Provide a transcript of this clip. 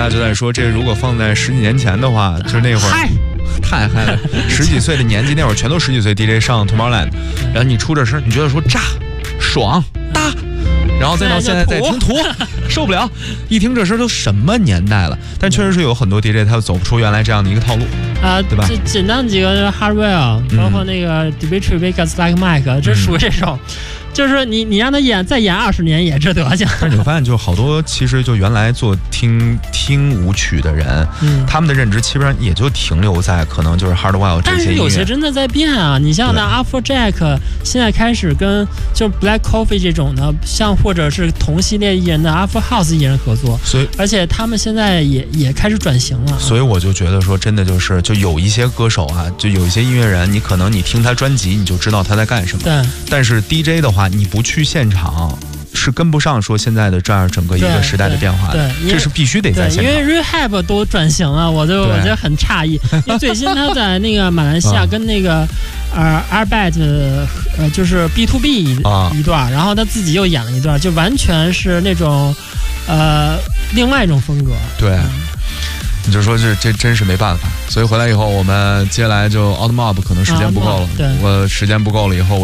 家就在说，这如果放在10几年前的话，就是那会儿太嗨了，10几岁的年纪，那会儿全都10几岁 DJ 上 Tomorrowland， 然后你出这声，你觉得说炸爽大，然后再到现在再听土受不了，一听这声都什么年代了？但确实是有很多 DJ 他走不出原来这样的一个套路对吧？ 就简单几个 Hardwell， 包括那个 Dimitri Vegas Like Mike， 这属于这种。就是你让他再演20年也这德行。 但是你发现，就好多其实就原来做听舞曲的人，他们的认知基本上也就停留在可能就是 Hardwell 这些音乐。 但是有些真的在变啊！你像那 Afrojack 现在开始跟就 Black Coffee 这种的，像或者是同系列艺人的 Afro House 艺人合作， 所以而且他们现在也开始转型了。 所以我就觉得说，真的就有一些歌手啊，就有一些音乐人，你可能你听他专辑你就知道他在干什么。 对。 但是 DJ 的话，你不去现场是跟不上说现在的这样整个一个时代的变化的，这是必须得在现场。 因为 Rehab 都转型了，我觉得很诧异。因为最新他在那个马来西亚跟那个Arbet 就是 B2B 一段，然后他自己又演了一段，就完全是那种另外一种风格。 对。你就说这真是没办法，所以回来以后我们接下来就 Outmob 可能时间不够了，我时间不够了以后。